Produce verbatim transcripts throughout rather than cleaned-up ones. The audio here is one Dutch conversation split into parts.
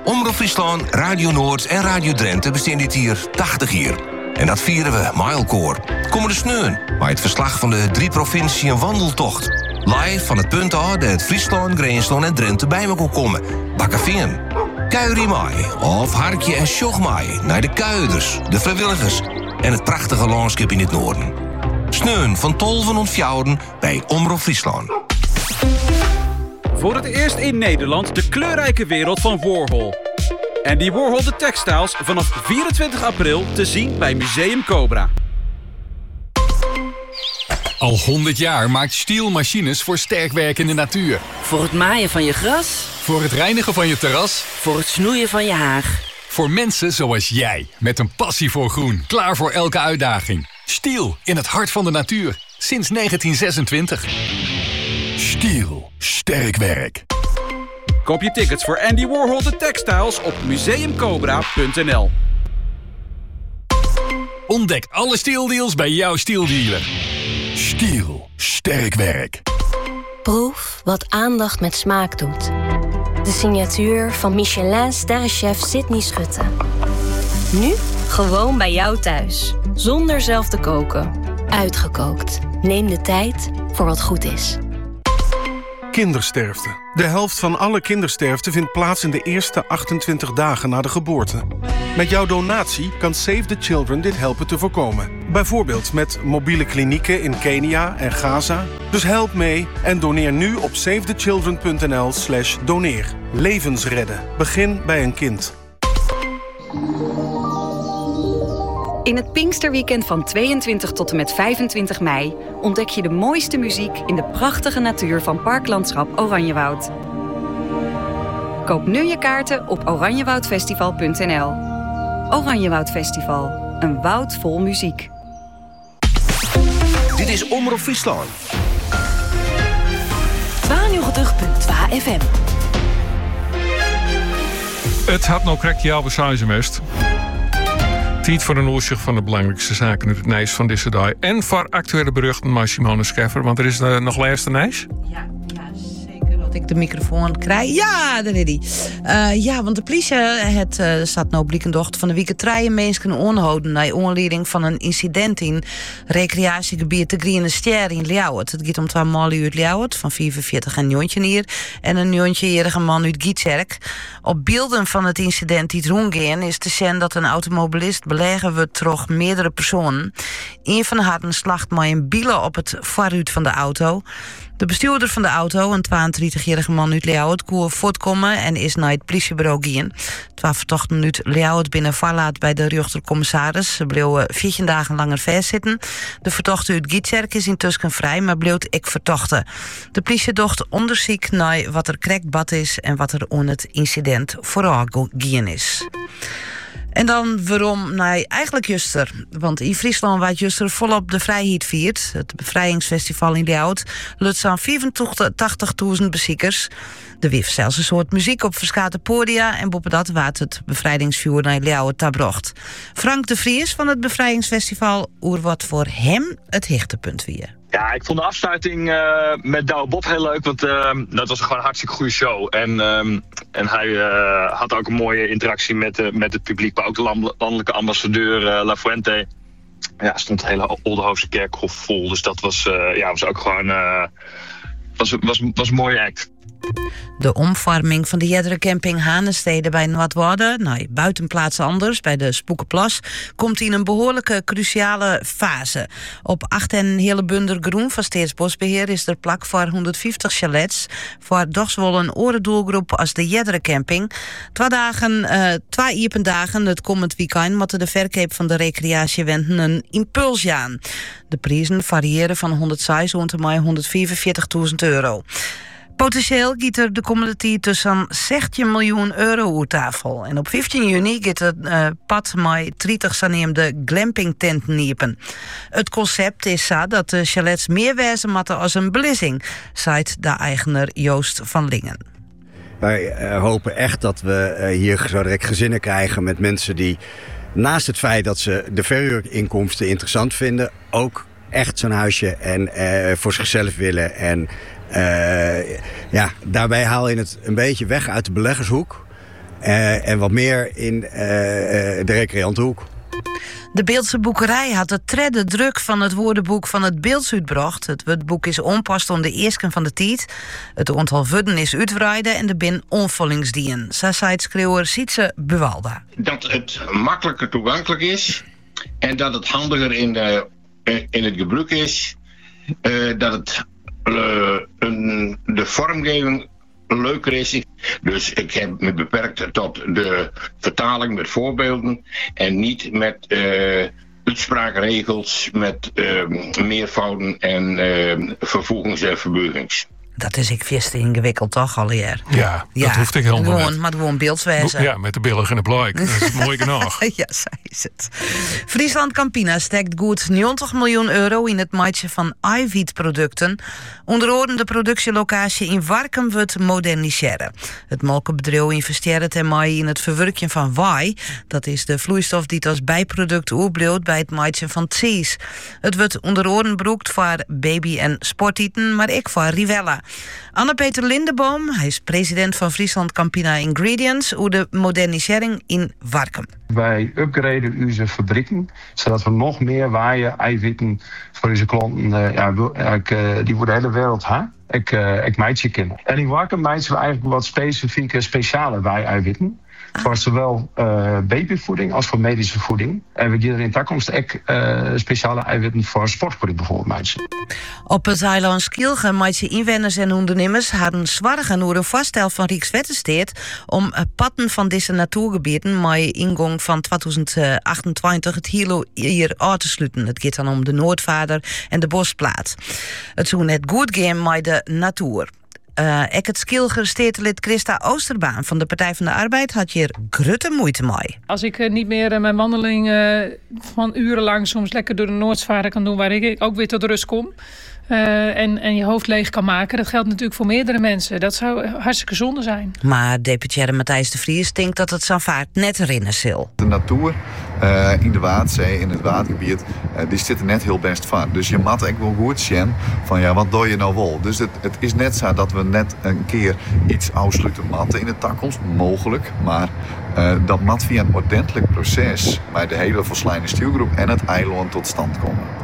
Omroep Friesland, Radio Noord en Radio Drenthe bestaan dit hier tachtig jaar. En dat vieren we Mailkoor. Komende sneun, bij het verslag van de drie provinciën wandeltocht. Live van het punt af dat Friesland, Greensland en Drenthe bij me kon komen. Bakkeveen. Kuirie mij, of harkje en sjog mij naar de kuiders, de vrijwilligers en het prachtige landschap in het noorden. Sneun van tolven en fjouwen bij Omroep Friesland. Voor het eerst in Nederland de kleurrijke wereld van Warhol. Andy Warhol de Textiles vanaf vierentwintig april te zien bij Museum Cobra. Al honderd jaar maakt Stihl machines voor sterkwerkende natuur. Voor het maaien van je gras. Voor het reinigen van je terras. Voor het snoeien van je haag. Voor mensen zoals jij, met een passie voor groen. Klaar voor elke uitdaging. Stihl, in het hart van de natuur. Sinds negentien zesentwintig. Stihl, sterk werk. Koop je tickets voor Andy Warhol de Textiles op museum cobra punt n l. Ontdek alle Stihl-deals bij jouw Stihl-dealer. Stihl, sterk werk. Proef wat aandacht met smaak doet. De signatuur van Michelin-sterrenchef Sydney Schutte. Nu gewoon bij jou thuis. Zonder zelf te koken. Uitgekookt. Neem de tijd voor wat goed is. Kindersterfte. De helft van alle kindersterfte vindt plaats in de eerste achtentwintig dagen na de geboorte. Met jouw donatie kan Save the Children dit helpen te voorkomen. Bijvoorbeeld met mobiele klinieken in Kenia en Gaza. Dus help mee en doneer nu op save the children punt n l slash doneer. Levens redden. Begin bij een kind. In het Pinksterweekend van tweeëntwintig tot en met vijfentwintig mei ontdek je de mooiste muziek in de prachtige natuur van Parklandschap Oranjewoud. Koop nu je kaarten op oranjewoudfestival punt n l. Oranjewoud Festival, een woud vol muziek. Dit is Omroep Friesland. tweeënnegentig punt twee F M. Het had nou correct jou besuizenmest. Tijd voor een oorzicht van de belangrijkste zaken uit het nieuws van deze dag. En voor actuele berichten met Simone Scheffer, want er is uh, nog laatste nieuws. Ja, ja, zeker dat ik de microfoon krijg. Ja, daar is hij. Uh, ja, want de politie het, uh, staat nou bliekendocht van de week treien mensen onhouden naar aanleiding van een incident in recreatiegebied de Griene Ster in Ljouwert. Het gaat om twee mannen uit Ljouwert van vierenveertig en jontje hier en een jontje-jarige man uit Gietserk. Op beelden van het incident die het rondgaan is te zien dat een automobilist beleggen wordt door meerdere personen. Een van hen slacht met een bielen op het vooruit van de auto. De bestuurder van de auto, een tweeëndertigjarige man uit Ljouwert, kon voortkomen en is naar het politiebureau gegaan. Twee verdachten uit Ljouwert binnen voorlaat bij de rechtercommissaris. Ze bleven veertien dagen langer vastzitten. De verdachte uit Gietserk is intussen vrij, maar bleef ik verdachte. De politie docht onderzoek naar wat er crackbad is en wat er aan het incident vooral gegaan is. En dan waarom? Nou, eigenlijk juster. Want in Friesland waar juster volop de vrijheid viert. Het bevrijdingsfestival in Ljouwert lukt zo'n vierentachtigduizend bezoekers. De wif zelfs een soort muziek op verschillende podia. En boven dat waard het bevrijdingsvuur naar Ljouwert tabrocht. Frank de Vries van het bevrijdingsfestival oer wat voor hem het hichtepunt weer. Ja, ik vond de afsluiting uh, met Douwe Bob heel leuk, want uh, dat was gewoon een hartstikke goede show. En, um, en hij uh, had ook een mooie interactie met, uh, met het publiek, maar ook de landelijke ambassadeur uh, La Fuente. Ja, stond de hele Oldenhoofse kerkhof vol, dus dat was, uh, ja, was ook gewoon uh, was, was, was een mooie act. De omvorming van de Jeddercamping Hanestede bij Noordwouden, nou, buitenplaats anders, bij de Spoekenplas, komt in een behoorlijke cruciale fase. Op acht en hele bunder groen van Staatsbosbeheer is er plak voor honderdvijftig chalets voor dochswol een orendoelgroep als de Jeddercamping. Twee dagen, uh, twee iependagen, het komend weekend, moeten de verkoop van de recreatiewenten een impuls aan. De prijzen variëren van honderdzes tot honderdvierenveertigduizend euro. Potentieel giet er de komende tijd tussen zestien miljoen euro op tafel. En op vijftien juni gaat het uh, pad met dertig zaneemde glampingtenten niepen. Het concept is zo dat de chalets meer wezen moeten als een belissing, zei de eigenaar Joost van Lingen. Wij uh, hopen echt dat we uh, hier zo direct gezinnen krijgen met mensen die naast het feit dat ze de verhuurinkomsten interessant vinden, ook echt zo'n huisje en uh, voor zichzelf willen. En Uh, ja, daarbij haal je het een beetje weg uit de beleggershoek. Uh, en wat meer in uh, uh, de recreante hoek. De Beeldse Boekerij had de tredde druk van het woordenboek van het Beelds uitgebracht. Het woordenboek is onpast om de eerste van de tijd. Het aantal woorden is uitbreiden en de bin onvollingsdien. Zo zei het schreeuwer Sietse Buwalda. Dat het makkelijker toegankelijk is en dat het handiger in, de, in het gebruik is. Uh, dat het uh, een, de vormgeving leuker is. Dus ik heb me beperkt tot de vertaling met voorbeelden en niet met uh, uitspraakregels, met uh, meervouden en uh, vervoegings- en verbuigings. Dat is ik vast ingewikkeld toch al hier. Ja, ja, dat hoeft ik helemaal gewoon, niet. Maar gewoon beeldswezen. Ja, met de billig en de blijk. Dat is mooi genoeg. Ja, zo is het. Friesland Campina steekt goed negentig miljoen euro in het maatje van eiwitproducten. Onder andere de productielocatie in Warkum wordt moderniseren. Het molkenbedrijf investeert ermee in het verwerken van wei. Dat is de vloeistof die als bijproduct oerbloot bij het maatje van cheese. Het wordt onder andere gebruikt voor baby- en sporteten, maar ook voor Rivella. Anne-Peter Lindeboom, hij is president van Friesland Campina Ingredients, over de modernisering in Warkum. Wij upgraden onze fabrieken, zodat we nog meer waaien, eiwitten voor onze klanten, uh, ja, ik, uh, die voor de hele wereld ha. Ik, uh, ik meid je kennen. En in Warkum meiden we eigenlijk wat specifieke, speciale wij-eiwitten. Ah. Voor zowel uh, babyvoeding als voor medische voeding. En we gaan in de toekomst ook uh, speciale eiwitten voor sportvoeding bijvoorbeeld meiden. Op het eiland Skielge meiden inwoners en ondernemers hadden zwaar door een voorstel van Rijkswaterstaat om padden van deze natuurgebieden met ingang van tweeduizend achtentwintig het hilo hier uit te sluiten. Het gaat dan om de Noordvader en de Bosplaat. Het zou net goed gaan met de natuur. Uh, ik het Skielger stedelid Christa Oosterbaan van de Partij van de Arbeid had hier grutte moeite mee. Als ik uh, niet meer uh, mijn wandeling uh, van urenlang soms lekker door de Noordzwaarden kan doen, waar ik ook weer tot rust kom. Uh, en, en je hoofd leeg kan maken. Dat geldt natuurlijk voor meerdere mensen. Dat zou hartstikke zonde zijn. Maar deputaire Matthijs de Vries denkt dat het zijn vaart net erin zal. De natuur uh, in de Waadzee, in het watergebied, uh, die zit er net heel best van. Dus je moet echt wel goed zien van ja, wat doe je nou wel? Dus het, het is net zo dat we net een keer iets afsluiten matten in de toekomst, mogelijk. Maar uh, dat moet via een ordentelijk proces bij de hele verslijnde stuurgroep en het eiland tot stand komen.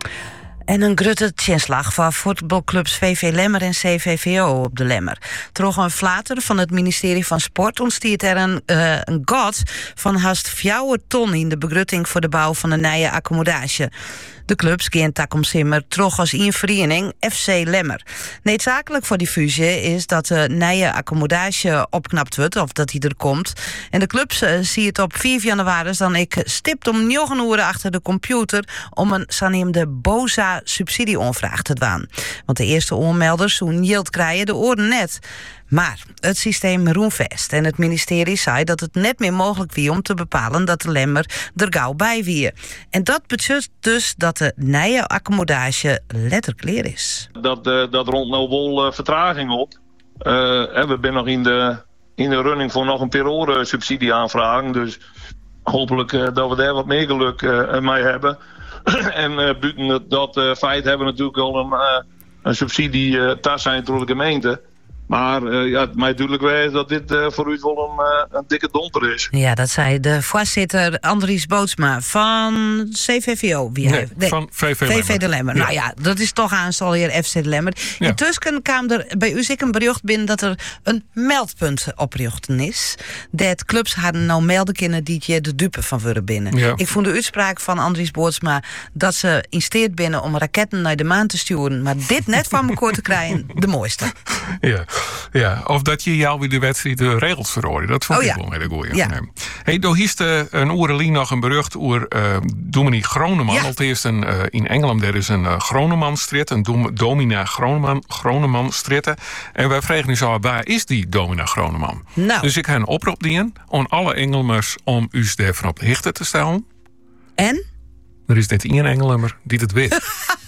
En een grutte tjenslag van voetbalclubs V V Lemmer en C V V O op de Lemmer. Troch een flater van het ministerie van Sport ontstiert er een, uh, een god van haast vier ton in de begrutting voor de bouw van een nieuwe accommodatie. De clubs gaan takom simmer troch als in vereniging F C Lemmer. Noodzakelijk voor die fusie is dat de nieuwe accommodatie opknapt wordt, of dat die er komt. En de clubs uh, zie het op vier januari dan ik stipt om negen uur achter de computer om een zogenaamde BOSA subsidieonvraag te doen. Want de eerste onmelders zo'n yield krijgen de oren net. Maar het systeem roemvest en het ministerie zei dat het net meer mogelijk was om te bepalen dat de Lemmer er gauw bij wie. En dat betekent dus dat de nieuwe accommodatie letterlijk is. Dat, uh, dat rond nou wel uh, vertraging op. Uh, we zijn nog in de, in de running voor nog een periode subsidie aanvragen. Dus hopelijk uh, dat we daar wat meer geluk uh, mee hebben. en uh, buiten dat uh, feit hebben we natuurlijk al een, uh, een subsidie uh, tas zijn door de gemeente. Maar uh, ja, het mij duidelijk wijs dat dit uh, voor u wel een, uh, een dikke domper is. Ja, dat zei de voorzitter Andries Bootsma van C V V O. Wie nee, hij, nee, van V V Lemmer. V V de Lemmer. Ja. Nou ja, dat is toch aanstal hier F C de Lemmer. Ja. Intussen kwam er bij u een bericht binnen dat er een meldpunt oprichten is. Dat clubs hadden nou melden kunnen die je de dupe van worden binnen. Ja. Ik vond de uitspraak van Andries Bootsma dat ze insteert binnen om raketten naar de maan te sturen. Maar dit net van elkaar te krijgen, de mooiste. Ja. Ja, of dat je jou weer de wedstrijd de regels verhoorde. Dat vond oh, ik ja. wel met een goeie. Ja. Nee. Hey, door hier een oerelien nog een berucht oer uh, Dominee Groneman. Ja. Allereerst een, uh, in Engeland er is een uh, Groneman-strit, een dom, Domina Groneman, Groneman-stritten. En wij vregen nu zo, waar is die Domina Groneman? Nou. Dus ik ga een oproep dienen aan alle Engelmers om u daarvan op de hichte te stellen. En? Er is net één Engelmer die het weet.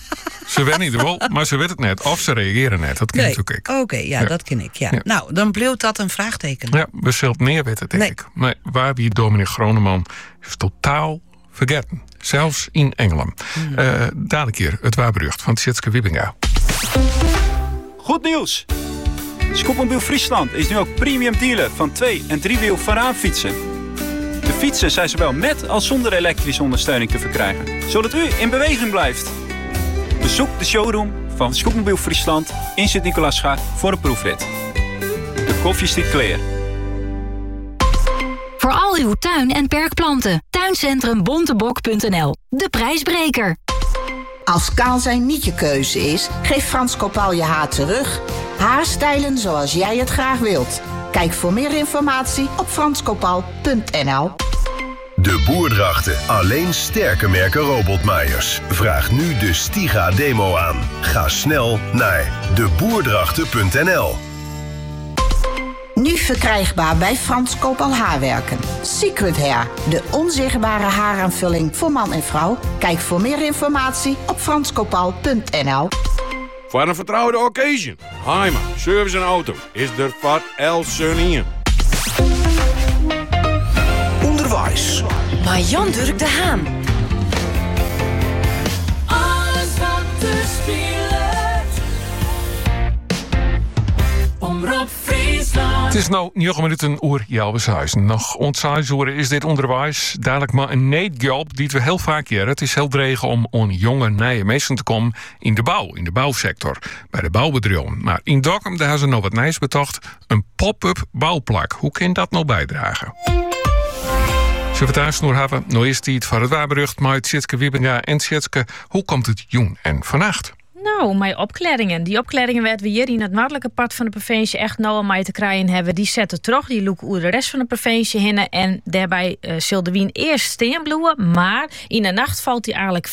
Ze weet niet wel, maar ze weet het net. Of ze reageren net. Dat ken nee. ik ook. Oké, okay, ja, ja, dat ken ik. Ja. Ja. Nou, dan bleef dat een vraagteken. Ja, we zullen meer weten, denk nee. ik. Maar waar wie Dominic Groneman is totaal vergeten. Zelfs in Engeland. Hmm. Uh, dadelijk hier het waarberucht van Tjitske Wiebinga. Goed nieuws! Scootmobiel Friesland is nu ook premium dealer van twee- en driewiel Varaanfietsen. De fietsen zijn zowel met als zonder elektrische ondersteuning te verkrijgen, zodat u in beweging blijft. Bezoek de showroom van Scootmobiel Friesland in Sint-Nicolaasgaard voor een proefrit. De koffie stiet clear. Voor al uw tuin- en perkplanten. Tuincentrum bontebok punt n l. De prijsbreker. Als kaal zijn niet je keuze is, geef Frans Kopal je haar terug. Haarstijlen zoals jij het graag wilt. Kijk voor meer informatie op frans kopal punt n l. De Boerdrachten. Alleen sterke merken robotmaaiers. Vraag nu de Stiga demo aan. Ga snel naar de boerdrachten punt n l. Nu verkrijgbaar bij Frans Kopal Haarwerken. Secret Hair, de onzichtbare haaraanvulling voor man en vrouw. Kijk voor meer informatie op frans kopal punt n l. Voor een vertrouwde occasion. Heima, service en auto is er voor El Sunien. Onderwijs. Maar Jan Durk de Haan. Alles wat te spelen. Omroep Friesland. Het is nou negen minuten oer Jelbeshuizen. Nog ontzettend is dit onderwijs dadelijk maar een needjob die we heel vaak jaren. Het is heel dregen om on jonge nieuwe mensen te komen in de bouw, in de bouwsector, bij de bouwbedrijven. Maar in Dokkum, daar hebben ze nog wat nijs betocht, een pop-up bouwplak. Hoe kan dat nou bijdragen? Zullen we het thuis nog hebben? Nou is het voor het waarberucht, maar het Tjitske Wiebinga en Tjitske, hoe komt het jong en vannacht? Nou, mijn opklaringen. Die opklaringen werden we hier in het noordelijke part van de provincie echt nou al mee te krijgen hebben. Die zetten terug, die loeken over de rest van de provincie heen. En daarbij uh, zal de wien eerst steenbloeien, maar in de nacht valt die eigenlijk